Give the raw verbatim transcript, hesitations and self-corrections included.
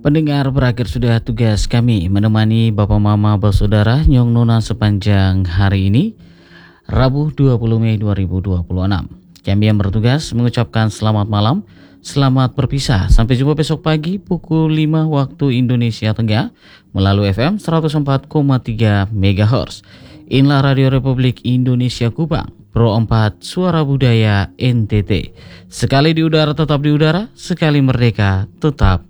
Pendengar, berakhir sudah tugas kami menemani Bapak Mama Bersaudara Nyong Nona sepanjang hari ini, Rabu dua puluh Mei dua ribu dua puluh enam. Kami yang bertugas mengucapkan selamat malam, selamat berpisah. Sampai jumpa besok pagi pukul lima waktu Indonesia Tengah melalui F M seratus empat koma tiga MHz. Inilah Radio Republik Indonesia Kupang, Pro empat Suara Budaya N T T. Sekali di udara tetap di udara, sekali merdeka tetap